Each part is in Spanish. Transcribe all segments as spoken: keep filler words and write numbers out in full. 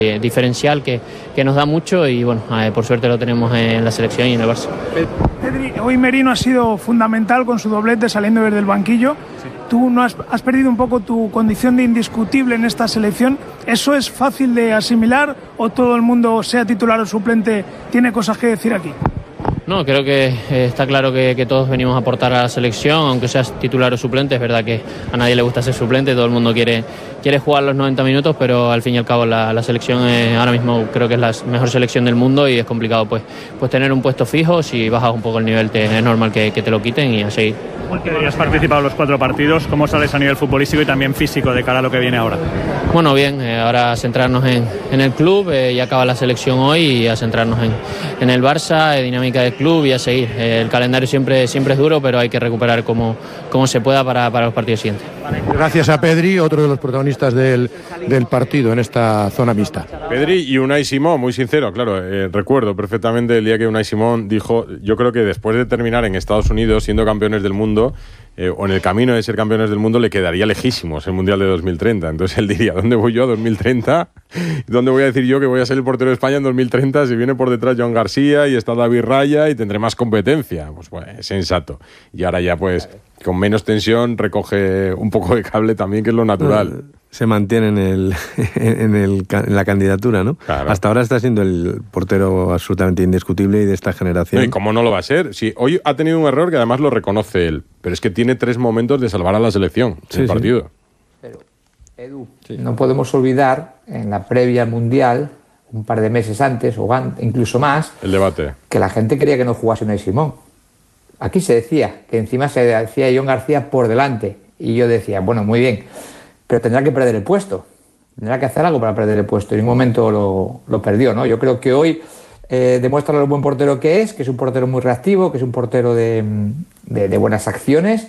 Eh, diferencial que, que nos da mucho y bueno, eh, por suerte lo tenemos en la selección y en el Barça. Pedri, hoy Merino ha sido fundamental con su doblete saliendo desde el banquillo. Sí. Tú no has, has perdido un poco tu condición de indiscutible en esta selección. ¿Eso es fácil de asimilar o todo el mundo, sea titular o suplente, tiene cosas que decir aquí? No, creo que eh, está claro que, que todos venimos a aportar a la selección, aunque seas titular o suplente. Es verdad que a nadie le gusta ser suplente, todo el mundo quiere, quiere jugar los noventa minutos, pero al fin y al cabo la, la selección eh, ahora mismo creo que es la mejor selección del mundo y es complicado pues, pues tener un puesto fijo. Si bajas un poco el nivel te, es normal que, que te lo quiten y a seguir. Ya has participado en los cuatro partidos, ¿cómo sales a nivel futbolístico y también físico de cara a lo que viene ahora? Bueno, bien, eh, ahora a centrarnos en, en el club, eh, ya acaba la selección hoy y a centrarnos en, en el Barça, eh, dinámica del club y a seguir. Eh, el calendario siempre, siempre es duro, pero hay que recuperar como, como se pueda para, para los partidos siguientes. Gracias a Pedri, otro de los protagonistas del, del partido en esta zona mixta. Pedri y Unai Simón, muy sincero, claro, eh, recuerdo perfectamente el día que Unai Simón dijo, yo creo que después de terminar en Estados Unidos siendo campeones del mundo, Eh, o en el camino de ser campeones del mundo le quedaría lejísimos el Mundial de dos mil treinta. Entonces él diría, ¿dónde voy yo a dos mil treinta? ¿Dónde voy a decir yo que voy a ser el portero de España en dos mil treinta si viene por detrás Joan García y está David Raya y tendré más competencia? Pues bueno, es sensato. Y ahora ya pues con menos tensión recoge un poco de cable también, que es lo natural. Se mantiene en, el, en, el, en la candidatura, ¿no? Claro. Hasta ahora está siendo el portero absolutamente indiscutible y de esta generación. No, ¿y cómo no lo va a ser? Sí, hoy ha tenido un error que además lo reconoce él, pero es que tiene tres momentos de salvar a la selección en sí, el partido. Sí. Pero, Edu, sí. no podemos olvidar en la previa mundial, un par de meses antes, o incluso más, el debate, que la gente quería que no jugase Unai Simón. Aquí se decía, que encima se decía Joan García por delante, y yo decía, bueno, muy bien, pero tendrá que perder el puesto, tendrá que hacer algo para perder el puesto, y en un momento lo, lo perdió, ¿no? Yo creo que hoy eh, demuestra lo buen portero que es, que es un portero muy reactivo, que es un portero de, de, de buenas acciones,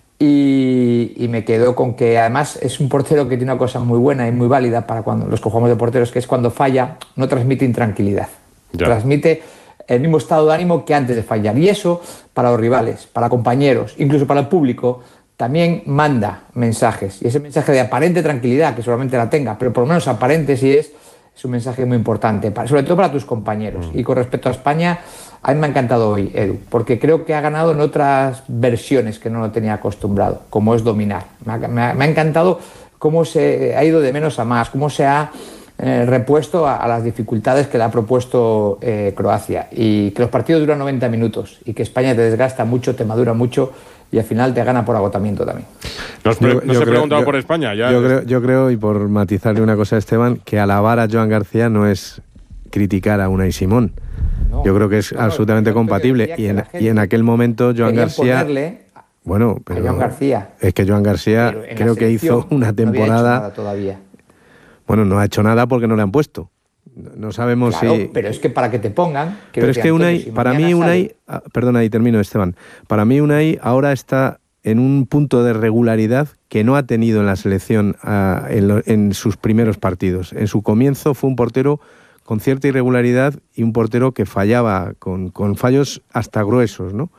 y, y me quedo con que además es un portero que tiene una cosa muy buena y muy válida para cuando los que jugamos de porteros, que es cuando falla, no transmite intranquilidad, ya. Transmite el mismo estado de ánimo que antes de fallar, y eso para los rivales, para compañeros, incluso para el público, también manda mensajes, y ese mensaje de aparente tranquilidad, que seguramente la tenga, pero por lo menos aparente sí es, es un mensaje muy importante, para, sobre todo para tus compañeros. Mm. Y con respecto a España, a mí me ha encantado hoy, Edu, porque creo que ha ganado en otras versiones que no lo tenía acostumbrado, como es dominar. Me ha, me ha, me ha encantado cómo se ha ido de menos a más, cómo se ha eh, repuesto a, a las dificultades que le ha propuesto eh, Croacia, y que los partidos duran noventa minutos, y que España te desgasta mucho, te madura mucho, y al final te gana por agotamiento también. Nos pre- yo, no yo se creo, preguntaba yo, por España. Ya yo, creo, yo creo, y por matizarle una cosa a Esteban, que alabar a Joan García no es criticar a Unai Simón. No, yo creo que es no, absolutamente compatible. Y en, y en aquel momento Joan García... Bueno, pero a Joan García. Es que Joan García creo que hizo una temporada... No había hecho nada todavía. Bueno, no ha hecho nada porque no le han puesto. No sabemos claro, si... pero es que para que te pongan... Pero es que Unai, si para mí Unai... Ah, perdona, ahí termino, Esteban. Para mí Unai ahora está en un punto de regularidad que no ha tenido en la selección uh, en, lo, en sus primeros partidos. En su comienzo fue un portero con cierta irregularidad y un portero que fallaba con, con fallos hasta gruesos, ¿no?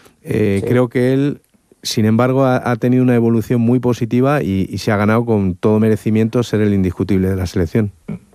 Eh, sí. Creo que él, sin embargo, ha, ha tenido una evolución muy positiva y, y se ha ganado con todo merecimiento ser el indiscutible de la selección.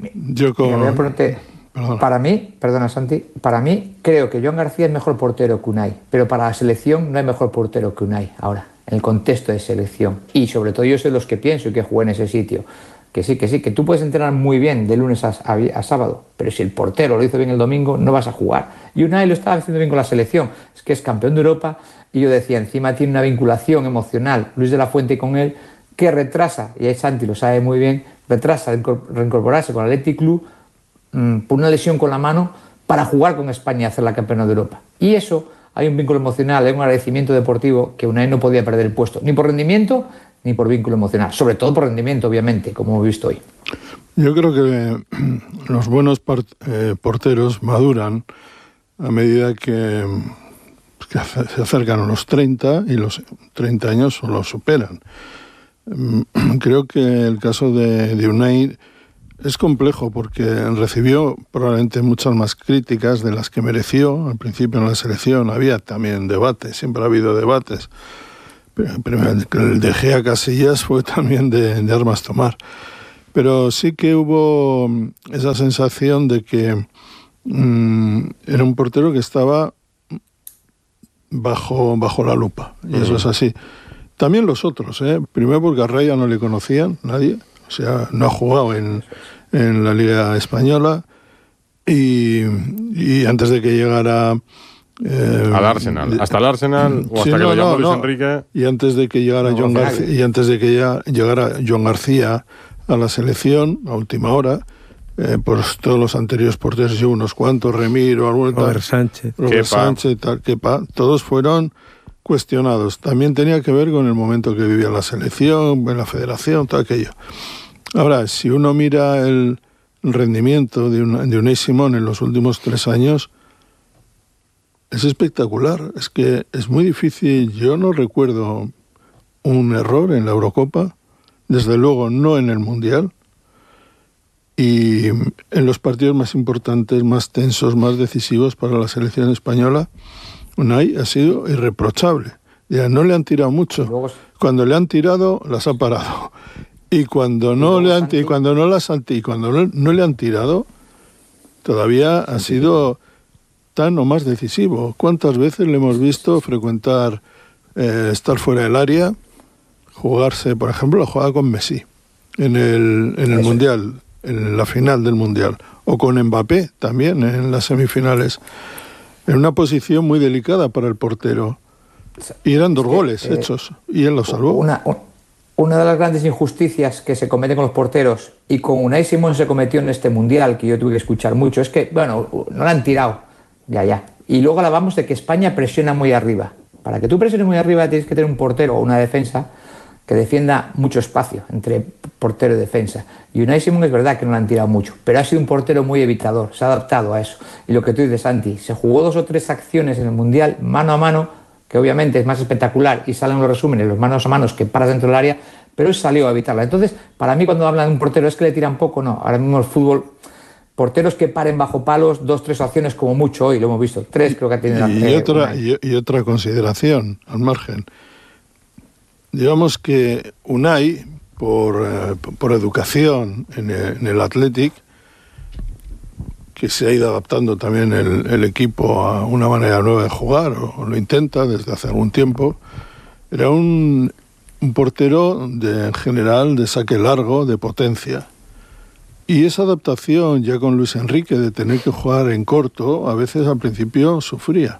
Yo con... Mira, ponerte, para mí, perdona Santi, para mí creo que Joan García es mejor portero que Unai, pero para la selección no hay mejor portero que Unai ahora, en el contexto de selección. Y sobre todo yo soy los que pienso y que jugué en ese sitio. Que sí, que sí, que tú puedes entrenar muy bien de lunes a, a, a sábado, pero si el portero lo hizo bien el domingo, no vas a jugar. Y Unai lo estaba haciendo bien con la selección, es que es campeón de Europa, y yo decía, encima tiene una vinculación emocional, Luis de la Fuente con él, que retrasa, y ahí Santi lo sabe muy bien, retrasa reincorporarse con el Athletic Club mmm, por una lesión con la mano para jugar con España y hacer la campeona de Europa. Y eso, hay un vínculo emocional, hay un agradecimiento deportivo que Unai no podía perder el puesto, ni por rendimiento, ni por vínculo emocional, sobre todo por rendimiento, obviamente, como hemos visto hoy. Yo creo que los buenos part, eh, porteros maduran a medida que, que se acercan a los treinta y los treinta años los superan. Creo que el caso de, de Unai es complejo porque recibió probablemente muchas más críticas de las que mereció. Al principio en la selección había también debates, siempre ha habido debates. Pero el de Gea Casillas fue también de, de armas tomar. pero sí que hubo esa sensación de que mmm, era un portero que estaba bajo, bajo la lupa, y eso es así. También los otros, ¿eh? Primero porque a Raya no le conocían nadie, o sea, no ha jugado en, en la Liga Española, y, y antes de que llegara... Eh, al Arsenal, hasta el Arsenal o hasta sí, que no, lo llamó no, Luis no. Enrique. Y antes de que llegara no, John no, García, y antes de que ya llegara Joan García a la selección a última hora, eh, pues todos los anteriores porteros, y unos cuantos, Remiro, algunos, Robert Sánchez, Robert Sánchez, tal, Kepa, todos fueron cuestionados. También tenía que ver con el momento que vivía la selección, en la federación, todo aquello. Ahora, si uno mira el rendimiento de, un, de Unai Simón en los últimos tres años, es espectacular. Es que es muy difícil. Yo no recuerdo un error en la Eurocopa, desde luego no en el Mundial, y en los partidos más importantes, más tensos, más decisivos para la selección española, Unai ha sido irreprochable. Ya no le han tirado mucho. Cuando le han tirado, las ha parado. Y cuando no le han y cuando no las han y cuando no, no le han tirado, todavía ha sido tan o más decisivo. ¿Cuántas veces le hemos visto frecuentar, eh, estar fuera del área, jugarse, por ejemplo, la jugada con Messi en el, en el Mundial, en la final del Mundial, o con Mbappé también en las semifinales, en una posición muy delicada para el portero. Y eran dos goles eh, hechos, y él los salvó. Una, una de las grandes injusticias que se cometen con los porteros, y con Unai Simón se cometió en este Mundial, que yo tuve que escuchar mucho, es que, bueno, no la han tirado. Ya, ya. Y luego hablamos de que España presiona muy arriba. Para que tú presiones muy arriba tienes que tener un portero o una defensa que defienda mucho espacio entre portero y defensa. Y Unai Simón es verdad que no lo han tirado mucho, pero ha sido un portero muy evitador, se ha adaptado a eso. Y lo que tú dices, Santi, se jugó dos o tres acciones en el Mundial mano a mano, que obviamente es más espectacular y salen los resúmenes, los manos a manos que paras dentro del área, pero él salió a evitarla. Entonces, para mí cuando hablan de un portero es que le tiran poco, no. Ahora mismo el fútbol... Porteros que paren bajo palos, dos, tres acciones como mucho hoy, lo hemos visto. Tres creo que ha tenido. Y, y, otra, y, y otra consideración, al margen. Digamos que Unai, por, eh, por educación en el, en el Athletic, que se ha ido adaptando también el, el equipo a una manera nueva de jugar, o lo intenta desde hace algún tiempo, era un, un portero de, en general de saque largo, de potencia. Y esa adaptación ya con Luis Enrique de tener que jugar en corto, a veces al principio sufría.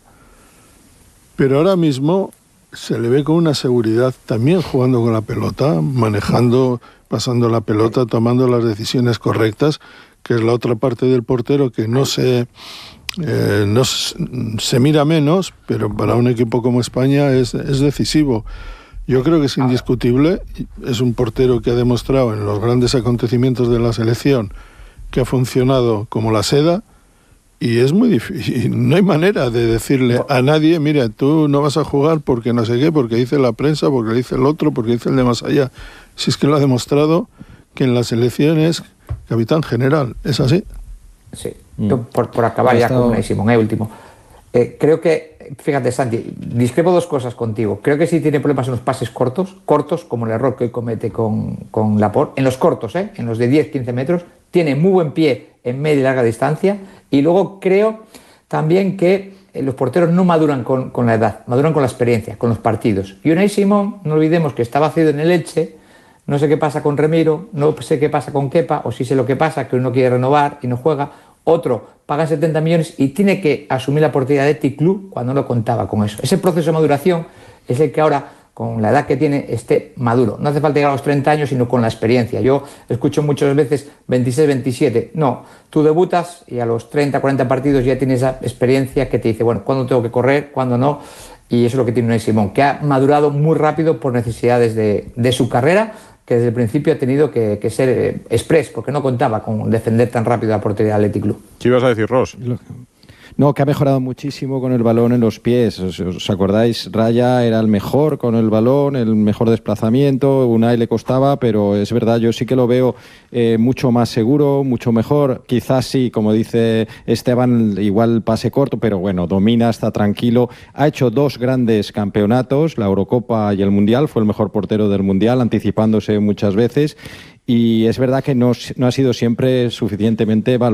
Pero ahora mismo se le ve con una seguridad también jugando con la pelota, manejando, pasando la pelota, tomando las decisiones correctas, que es la otra parte del portero que no se, eh, no se mira menos, pero para un equipo como España es, es decisivo. Yo creo que es indiscutible, es un portero que ha demostrado en los grandes acontecimientos de la selección que ha funcionado como la seda, y es muy difícil, no hay manera de decirle a nadie, mira, tú no vas a jugar porque no sé qué, porque dice la prensa, porque dice el otro, porque dice el de más allá. Si es que lo ha demostrado que en la selección es capitán general, ¿es así? Sí, mm. Yo, por, por acabar ya estado... con Unai Simón, eh, último. Eh, creo que, fíjate, Santi, discrepo dos cosas contigo. Creo que sí tiene problemas en los pases cortos, cortos, como el error que hoy comete con, con Laporte. En los cortos, ¿eh? En los de diez, quince metros, tiene muy buen pie en media y larga distancia. Y luego creo también que los porteros no maduran con, con la edad, maduran con la experiencia, con los partidos. Y Unai Simón, no olvidemos que estaba cedido en el Elche, no sé qué pasa con Remiro, no sé qué pasa con Kepa, o sí sé lo que pasa, que uno quiere renovar y no juega. Otro paga setenta millones y tiene que asumir la portería de Athletic Club cuando no contaba con eso. Ese proceso de maduración es el que ahora, con la edad que tiene, esté maduro. No hace falta llegar a los treinta años, sino con la experiencia. Yo escucho muchas veces veintiséis, veintisiete. No, tú debutas y a los treinta, cuarenta partidos ya tienes esa experiencia que te dice, bueno, ¿cuándo tengo que correr? ¿Cuándo no? Y eso es lo que tiene Unai Simón, que ha madurado muy rápido por necesidades de, de su carrera, que desde el principio ha tenido que, que ser eh, express, porque no contaba con defender tan rápido la portería del Athletic Club. ¿Qué ibas a decir, Ross? No, que ha mejorado muchísimo con el balón en los pies. ¿Os, os acordáis? Raya era el mejor con el balón, el mejor desplazamiento. Unai le costaba, pero es verdad, yo sí que lo veo eh, mucho más seguro, mucho mejor. Quizás sí, como dice Esteban, igual pase corto, pero bueno, domina, está tranquilo. Ha hecho dos grandes campeonatos, la Eurocopa y el Mundial. Fue el mejor portero del Mundial, anticipándose muchas veces. Y es verdad que no, no ha sido siempre suficientemente valorado.